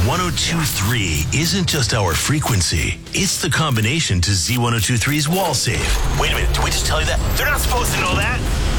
1023 isn't just our frequency, it's the combination to Z1023's wall safe. Wait a minute, did we just tell you that? They're not supposed to know that.